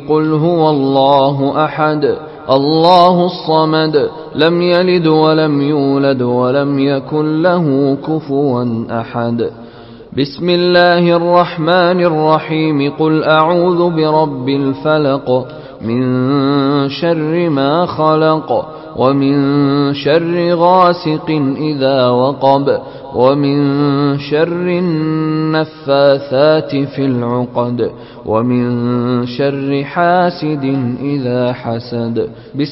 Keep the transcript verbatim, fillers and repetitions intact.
قل هو الله أحد الله الصمد لم يلد ولم يولد ولم يكن له كفوا أحد. بسم الله الرحمن الرحيم قل أعوذ برب الفلق من شر ما خلق ومن شر غاسق إذا وقب ومن شر النفاثات في العقد ومن شر حاسد إذا حسد.